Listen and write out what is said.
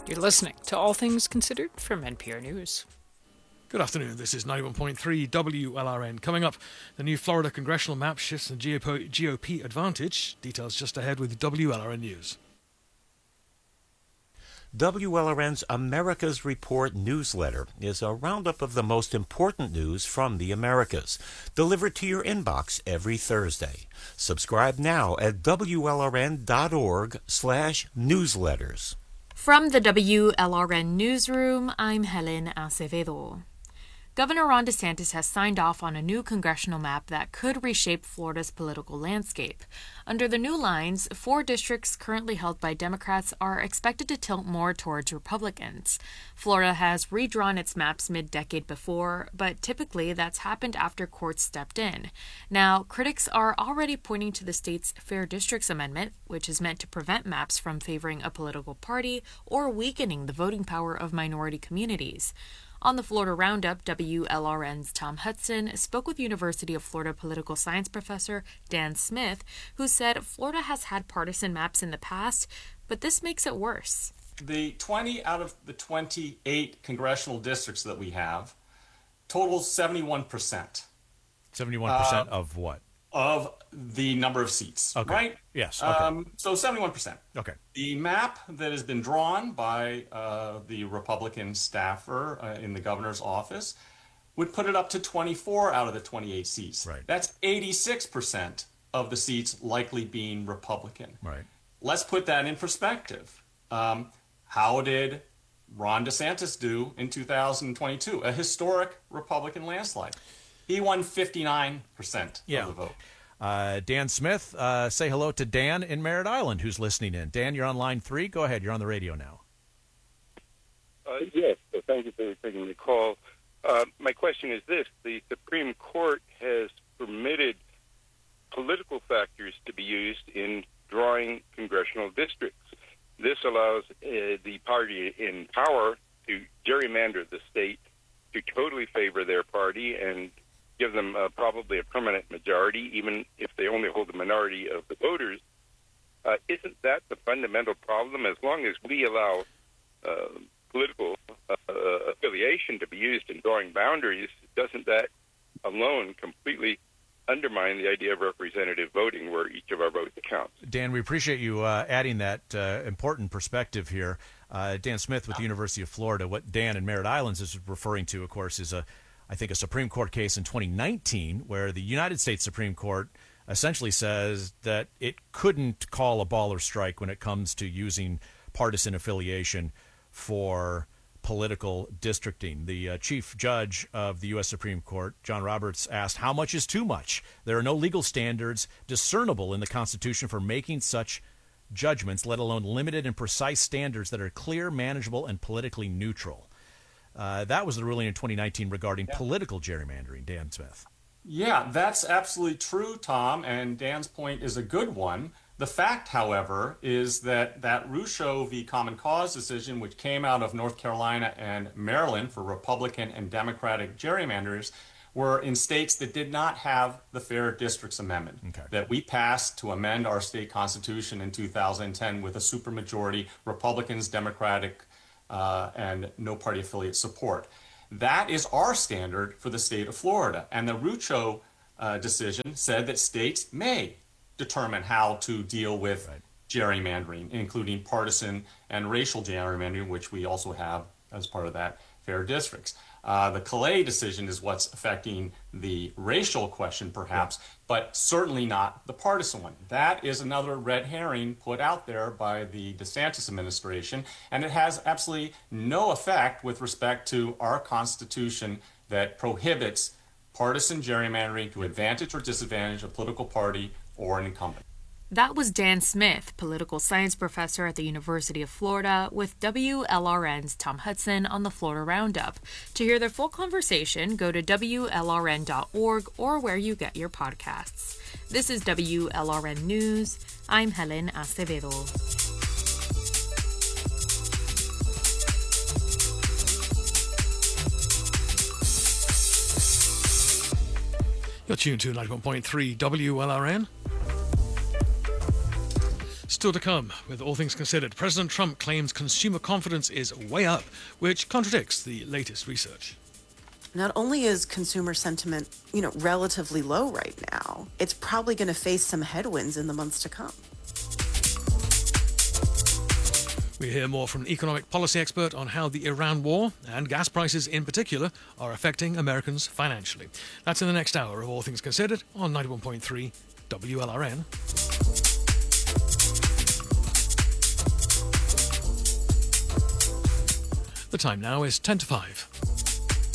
You're listening to All Things Considered from NPR News. Good afternoon, this is 91.3 WLRN. Coming up, the new Florida congressional map shifts the GOP advantage. Details just ahead with WLRN News. WLRN's America's Report newsletter is a roundup of the most important news from the Americas, delivered to your inbox every Thursday. Subscribe now at WLRN.org/newsletters. From the WLRN Newsroom, I'm Helen Acevedo. Governor Ron DeSantis has signed off on a new congressional map that could reshape Florida's political landscape. Under the new lines, 4 districts currently held by Democrats are expected to tilt more towards Republicans. Florida has redrawn its maps mid-decade before, but typically that's happened after courts stepped in. Now, critics are already pointing to the state's Fair Districts Amendment, which is meant to prevent maps from favoring a political party or weakening the voting power of minority communities. On the Florida Roundup, WLRN's Tom Hudson spoke with University of Florida political science professor Dan Smith, who said Florida has had partisan maps in the past, but this makes it worse. The 20 out of the 28 congressional districts that we have totals 71%. 71% of what? Of the number of seats, okay. Right? Yes. Okay. So 71%. Okay. The map that has been drawn by the Republican staffer in the governor's office would put it up to 24 out of the 28 seats. Right. That's 86% of the seats likely being Republican. Right. Let's put that in perspective. How did Ron DeSantis do in 2022? A historic Republican landslide. He won 59% of the vote. Dan Smith, say hello to Dan in Merritt Island, who's listening in. Dan, you're on line 3. Go ahead. You're on the radio now. Yes, so thank you for taking the call. My question is this. The Supreme Court has permitted political factors to be used in drawing congressional districts. This allows the party in power to gerrymander the state to totally favor their party and give them probably a permanent majority, even if they only hold the minority of the voters. Isn't that the fundamental problem? As long as we allow political affiliation to be used in drawing boundaries, doesn't that alone completely undermine the idea of representative voting where each of our votes counts? Dan, we appreciate you adding that important perspective here. Dan Smith with the University of Florida. What Dan in Merritt Islands is referring to, of course, is I think a Supreme Court case in 2019 where the United States Supreme Court essentially says that it couldn't call a ball or strike when it comes to using partisan affiliation for political districting. The chief judge of the U.S. Supreme Court, John Roberts, asked, how much is too much? There are no legal standards discernible in the Constitution for making such judgments, let alone limited and precise standards that are clear, manageable, and politically neutral. That was the ruling in 2019 regarding political gerrymandering. Dan Smith. Yeah, that's absolutely true, Tom, and Dan's point is a good one. The fact, however, is that Rucho v. Common Cause decision, which came out of North Carolina and Maryland for Republican and Democratic gerrymanders, were in states that did not have the Fair Districts Amendment that we passed to amend our state constitution in 2010 with a supermajority, Republicans, Democratic, and no party affiliate support. That is our standard for the state of Florida. And the Rucho decision said that states may determine how to deal with gerrymandering, including partisan and racial gerrymandering, which we also have as part of that fair districts. The Calais decision is what's affecting the racial question, perhaps, but certainly not the partisan one. That is another red herring put out there by the DeSantis administration, and it has absolutely no effect with respect to our Constitution that prohibits partisan gerrymandering to advantage or disadvantage a political party or an incumbent. That was Dan Smith, political science professor at the University of Florida, with WLRN's Tom Hudson on the Florida Roundup. To hear their full conversation, go to WLRN.org or where you get your podcasts. This is WLRN News. I'm Helen Acevedo. You're tuned to 91.3 WLRN. Still to come, with all things considered, President Trump claims consumer confidence is way up, which contradicts the latest research. Not only is consumer sentiment, relatively low right now, it's probably going to face some headwinds in the months to come. We hear more from an economic policy expert on how the Iran war, and gas prices in particular, are affecting Americans financially. That's in the next hour of All Things Considered on 91.3 WLRN. The time now is 10 to 5.